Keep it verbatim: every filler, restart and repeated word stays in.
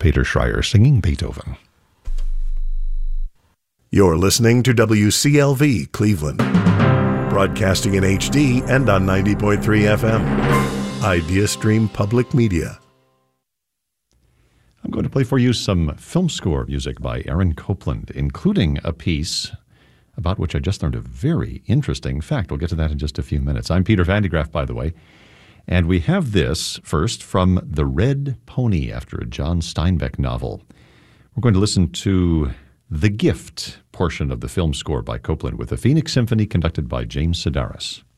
Peter Schreier singing Beethoven. You're listening to W C L V Cleveland, broadcasting in H D and on ninety point three F M. IdeaStream Public Media. I'm going to play for you some film score music by Aaron Copland, including a piece about which I just learned a very interesting fact. We'll get to that in just a few minutes. I'm Peter Van de Graaff, by the way, and we have this first from The Red Pony, after a John Steinbeck novel. We're going to listen to The Gift portion of the film score by Copland with the Phoenix Symphony conducted by James Sedaris.